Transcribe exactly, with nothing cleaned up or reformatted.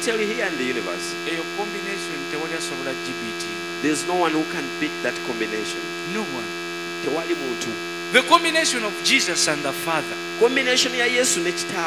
tell you here in the universe, eyo combination tewali asobola G B T. there's no one who can beat that combination. No one. Tewali muntu. The combination of Jesus and the Father. Combination ya Yesu ne Kitaawe.